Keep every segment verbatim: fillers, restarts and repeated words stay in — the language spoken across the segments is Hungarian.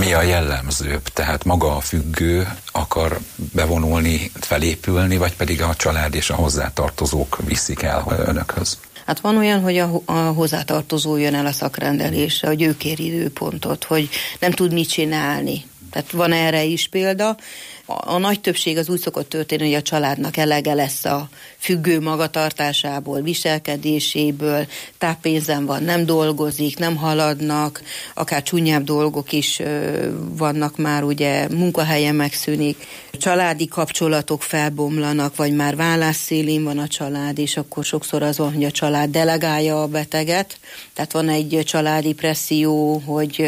Mi a jellemzőbb? Tehát maga a függő akar bevonulni, felépülni, vagy pedig a család és a hozzátartozók viszik el önökhöz? Hát van olyan, hogy a, a hozzátartozó jön el a szakrendelésre, hogy ő kér időpontot, hogy nem tud mit csinálni. Tehát van erre is példa. A, a nagy többség az úgy szokott történni, hogy a családnak elege lesz a függő magatartásából, viselkedéséből, táppénzen van, nem dolgozik, nem haladnak, akár csúnyább dolgok is ö, vannak már, ugye munkahelyen megszűnik, családi kapcsolatok felbomlanak, vagy már vállásszélén van a család, és akkor sokszor az van, hogy a család delegálja a beteget, tehát van egy családi presszió, hogy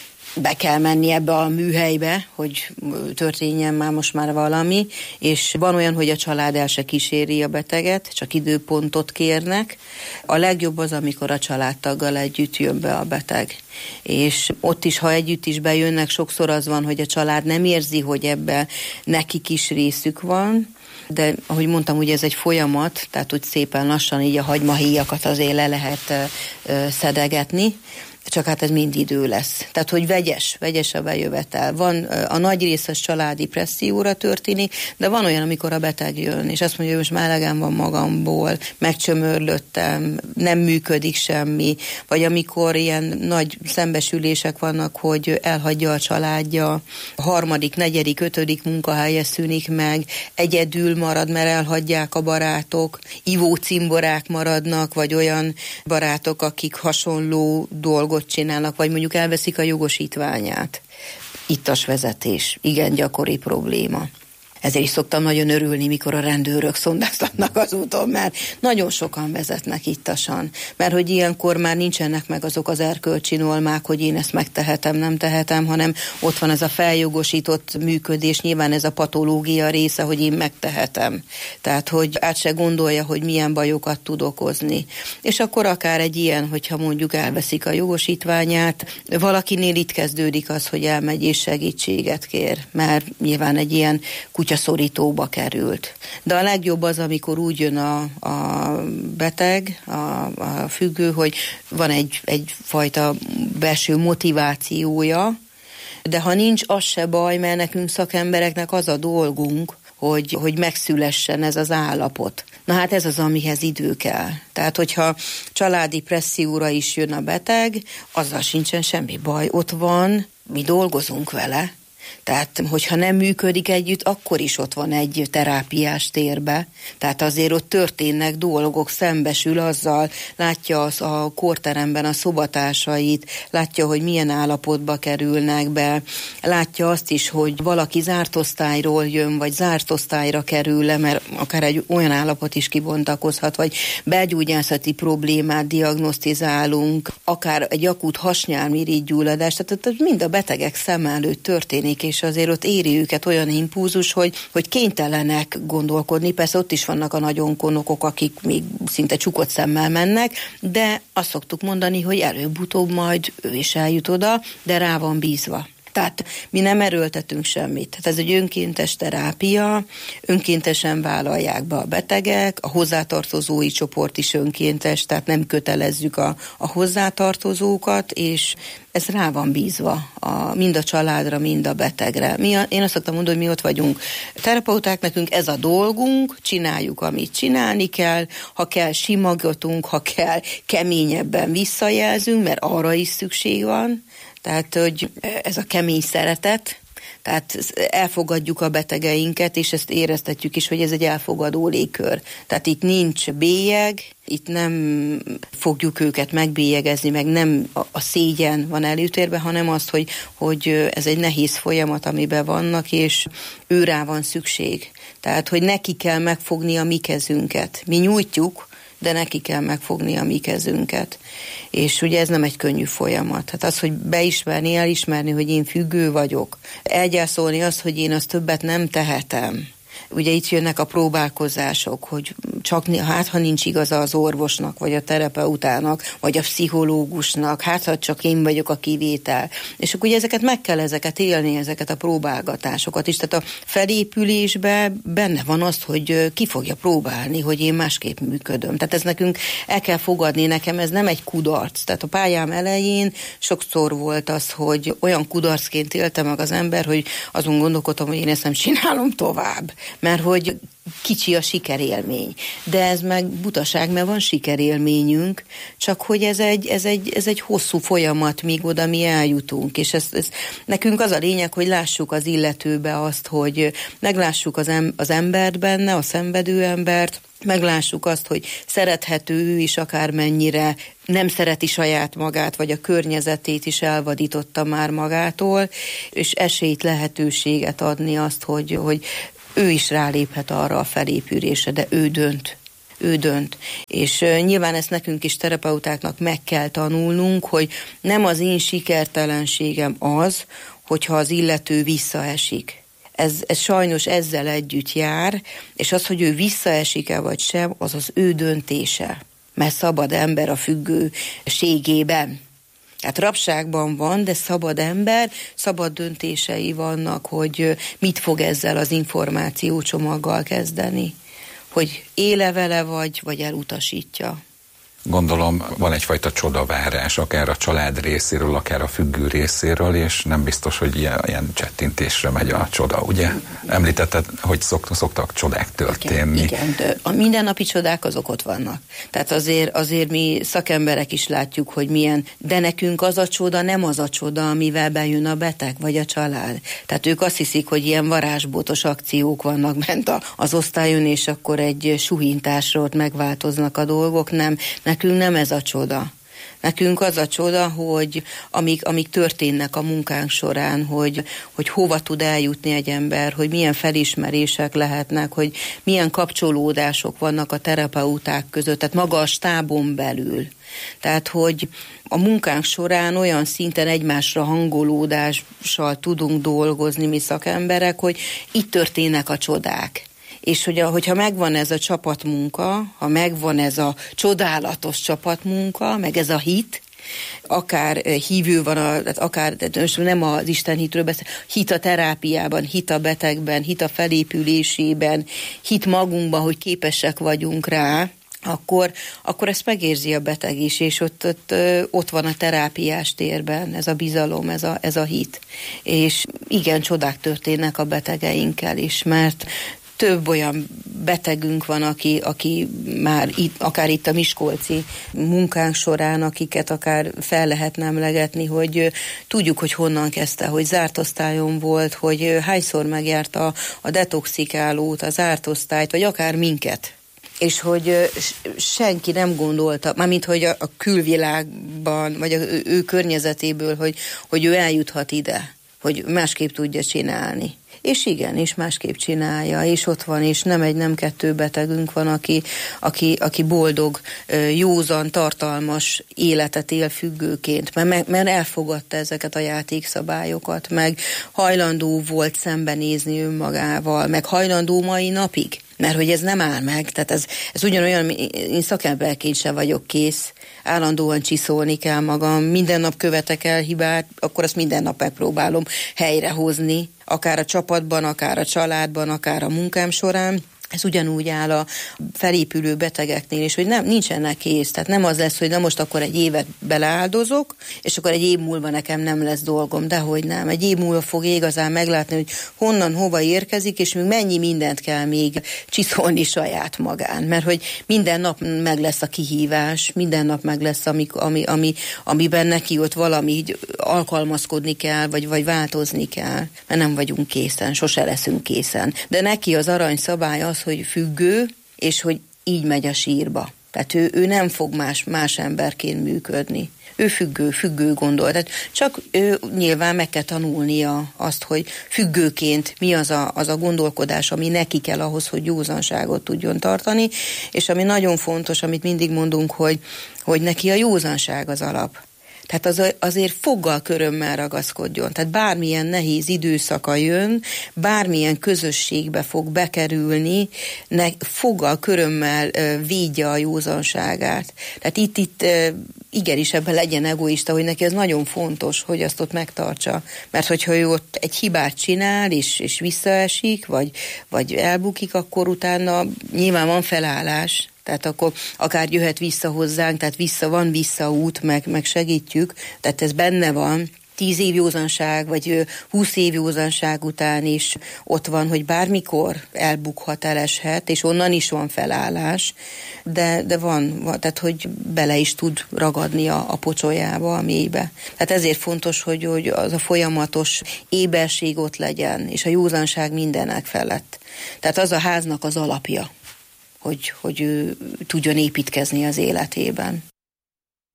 be kell menni ebbe a műhelybe, hogy történjen már most már valami, és van olyan, hogy a család el se kíséri a beteget, csak időpontot kérnek. A legjobb az, amikor a családtaggal együtt jön be a beteg. És ott is, ha együtt is bejönnek, sokszor az van, hogy a család nem érzi, hogy ebben nekik is részük van, de ahogy mondtam, ugye ez egy folyamat, tehát úgy szépen lassan így a hagymahéjakat azért le lehet ö, szedegetni, csak hát ez mind idő lesz. Tehát, hogy vegyes, vegyes a bejövetel. Van a nagy rész az családi presszióra történik, de van olyan, amikor a beteg jön, és azt mondja, hogy most már elegem van magamból, megcsömörlöttem, nem működik semmi, vagy amikor ilyen nagy szembesülések vannak, hogy elhagyja a családja, a harmadik, negyedik, ötödik munkahelye szűnik meg, egyedül marad, mert elhagyják a barátok, ivó cimborák maradnak, vagy olyan barátok, akik hasonló dolgot csinálnak, vagy mondjuk elveszik a jogosítványát. Ittas vezetés, igen gyakori probléma. Ezért is szoktam nagyon örülni, mikor a rendőrök szondáztatnak az úton, mert nagyon sokan vezetnek ittasan. Mert hogy ilyenkor már nincsenek meg azok az erkölcsi normák, hogy én ezt megtehetem, nem tehetem, hanem ott van ez a feljogosított működés, nyilván ez a patológia része, hogy én megtehetem. Tehát, hogy át se gondolja, hogy milyen bajokat tud okozni. És akkor akár egy ilyen, hogyha mondjuk elveszik a jogosítványát, valakinél itt kezdődik az, hogy elmegy és segítséget kér, mert nyilván egy ilyen kutyaszorítóba került. De a legjobb az, amikor úgy jön a, a beteg, a, a függő, hogy van egy, egyfajta belső motivációja, de ha nincs, az se baj, mert nekünk szakembereknek az a dolgunk, hogy, hogy megszülessen ez az állapot. Na hát ez az, amihez idő kell. Tehát, hogyha családi presszióra is jön a beteg, azzal sincsen semmi baj. Ott van, mi dolgozunk vele. Tehát, hogyha nem működik együtt, akkor is ott van egy terápiás térbe. Tehát azért ott történnek dolgok, szembesül azzal, látja az a kórteremben a szobatársait, látja, hogy milyen állapotba kerülnek be, látja azt is, hogy valaki zárt osztályról jön, vagy zárt osztályra kerül le, mert akár egy olyan állapot is kibontakozhat, vagy belgyógyászati problémát diagnosztizálunk, akár egy akut hasnyálmirigygyulladás, tehát mind a betegek szem előtt történik, és azért ott éri őket olyan impulzus, hogy, hogy kénytelenek gondolkodni. Persze ott is vannak a nagyon konokok, akik még szinte csukott szemmel mennek, de azt szoktuk mondani, hogy előbb-utóbb majd ő is eljut oda, de rá van bízva. Tehát mi nem erőltetünk semmit. Tehát ez egy önkéntes terápia, önkéntesen vállalják be a betegek, a hozzátartozói csoport is önkéntes, tehát nem kötelezzük a, a hozzátartozókat, és ez rá van bízva a, mind a családra, mind a betegre. Mi a, én azt szoktam mondani, hogy mi ott vagyunk terapeuták, nekünk ez a dolgunk, csináljuk, amit csinálni kell, ha kell simogatunk, ha kell keményebben visszajelzünk, mert arra is szükség van. Tehát, hogy ez a kemény szeretet, tehát elfogadjuk a betegeinket, és ezt éreztetjük is, hogy ez egy elfogadó légkör. Tehát itt nincs bélyeg, itt nem fogjuk őket megbélyegezni, meg nem a szégyen van előtérben, hanem azt, hogy, hogy ez egy nehéz folyamat, amiben vannak, és őrá van szükség. Tehát, hogy neki kell megfogni a mi kezünket. Mi nyújtjuk, de neki kell megfogni a mi kezünket. És ugye ez nem egy könnyű folyamat. Hát az, hogy beismerni, elismerni, hogy én függő vagyok, elgyászolni azt, hogy én azt többet nem tehetem, Ugye itt jönnek a próbálkozások, hogy csak hát, ha nincs igaza az orvosnak, vagy a terapeutának, vagy a pszichológusnak, hát, ha csak én vagyok a kivétel. És akkor ugye ezeket meg kell ezeket élni, ezeket a próbálgatásokat is. Tehát a felépülésben benne van az, hogy ki fogja próbálni, hogy én másképp működöm. Tehát ez nekünk el kell fogadni, nekem ez nem egy kudarc. Tehát a pályám elején sokszor volt az, hogy olyan kudarcként élte meg az ember, hogy azon gondolkodtam, hogy én ezt nem csinálom tovább. Mert hogy kicsi a sikerélmény. De ez meg butaság, mert van sikerélményünk, csak hogy ez egy, ez egy, ez egy hosszú folyamat, míg oda mi eljutunk. És ez, ez, nekünk az a lényeg, hogy lássuk az illetőbe azt, hogy meglássuk az, em, az embert benne, a szenvedő embert, meglássuk azt, hogy szerethető ő is akármennyire, nem szereti saját magát, vagy a környezetét is elvadította már magától, és esélyt, lehetőséget adni azt, hogy, hogy ő is ráléphet arra a felépülésre, de ő dönt. Ő dönt. És uh, nyilván ezt nekünk is terapeutáknak meg kell tanulnunk, hogy nem az én sikertelenségem az, hogyha az illető visszaesik. Ez, ez sajnos ezzel együtt jár, és az, hogy ő visszaesik-e vagy sem, az az ő döntése. Mert szabad ember a függőségében. Hát rabságban van, de szabad ember, szabad döntései vannak, hogy mit fog ezzel az információcsomaggal kezdeni. Hogy éle vele vagy, vagy elutasítja. Gondolom van egyfajta csodavárás, akár a család részéről, akár a függő részéről, és nem biztos, hogy ilyen, ilyen csettintésre megy a csoda, ugye? Említetted, hogy szok, szoktak csodák történni. Igen, igen, a mindennapi csodák azok ott vannak. Tehát azért, azért mi szakemberek is látjuk, hogy milyen, de nekünk az a csoda nem az a csoda, amivel bejön a beteg vagy a család. Tehát ők azt hiszik, hogy ilyen varázsbotos akciók vannak bent a, az osztályon, és akkor egy suhintásról megváltoznak a dolgok, nem. Nekünk nem ez a csoda. Nekünk az a csoda, hogy amik, amik történnek a munkánk során, hogy, hogy hova tud eljutni egy ember, hogy milyen felismerések lehetnek, hogy milyen kapcsolódások vannak a terapeuták között, tehát maga a stábon belül. Tehát, hogy a munkánk során olyan szinten egymásra hangolódással tudunk dolgozni mi szakemberek, hogy itt történnek a csodák. És hogy a, hogyha megvan ez a csapatmunka, ha megvan ez a csodálatos csapatmunka, meg ez a hit, akár hívő van, a, akár nem az Isten hitről beszél, hit a terápiában, hit a betegben, hit a felépülésében, hit magunkban, hogy képesek vagyunk rá, akkor, akkor ezt megérzi a beteg is, és ott, ott, ott van a terápiás térben ez a bizalom, ez a, ez a hit. És igen, csodák történnek a betegeinkkel is, mert több olyan betegünk van, aki, aki már itt, akár itt a miskolci munkánk során, akiket akár fel lehetne emlegetni, hogy tudjuk, hogy honnan kezdte, hogy zárt osztályon volt, hogy hányszor megjárta a detoxikálót, az zárt osztályt, vagy akár minket. És hogy senki nem gondolta, mármint hogy a, a külvilágban, vagy a, ő környezetéből, hogy, hogy ő eljuthat ide, hogy másképp tudja csinálni. És igen, és másképp csinálja, és ott van, és nem egy, nem kettő betegünk van, aki, aki, aki boldog, józan, tartalmas életet él függőként, mert, mert elfogadta ezeket a játékszabályokat, meg hajlandó volt szembenézni önmagával, meg hajlandó mai napig. Mert hogy ez nem áll meg, tehát ez, ez ugyanolyan, én szakemberként sem vagyok kész, állandóan csiszolni kell magam, minden nap követek el hibát, akkor azt minden nap megpróbálom helyrehozni, akár a csapatban, akár a családban, akár a munkám során. Ez ugyanúgy áll a felépülő betegeknél is, hogy nem, nincsenek kész. Tehát nem az lesz, hogy na most akkor egy évet beleáldozok, és akkor egy év múlva nekem nem lesz dolgom, dehogy nem. Egy év múlva fog igazán meglátni, hogy honnan, hova érkezik, és még mennyi mindent kell még csiszolni saját magán. Mert hogy minden nap meg lesz a kihívás, minden nap meg lesz, ami, ami, ami, amiben neki ott valami alkalmazkodni kell, vagy, vagy változni kell. Mert nem vagyunk készen, sose leszünk készen. De neki az aranyszabály az, hogy függő, és hogy így megy a sírba. Tehát ő, ő nem fog más, más emberként működni. Ő függő, függő gondol. Tehát csak ő nyilván meg kell tanulnia azt, hogy függőként mi az a, az a gondolkodás, ami neki kell ahhoz, hogy józanságot tudjon tartani, és ami nagyon fontos, amit mindig mondunk, hogy, hogy neki a józanság az alap. Tehát az, azért foggal körömmel ragaszkodjon. Tehát bármilyen nehéz időszaka jön, bármilyen közösségbe fog bekerülni, ne, foggal körömmel védje a józanságát. Tehát itt, itt igenis ebben legyen egoista, hogy neki ez nagyon fontos, hogy azt ott megtartsa. Mert hogyha ő ott egy hibát csinál, és, és visszaesik, vagy, vagy elbukik, akkor utána nyilván van felállás. Tehát akkor akár jöhet vissza hozzánk, tehát vissza van visszaút, meg, meg segítjük. Tehát ez benne van. Tíz év józanság, vagy húsz év józanság után is ott van, hogy bármikor elbukhat, eleshet, és onnan is van felállás, de, de van, van, tehát hogy bele is tud ragadni a, a pocsolyába, a mélybe. Tehát ezért fontos, hogy, hogy az a folyamatos éberség ott legyen, és a józanság mindenek felett. Tehát az a háznak az alapja, hogy, hogy ő tudjon építkezni az életében.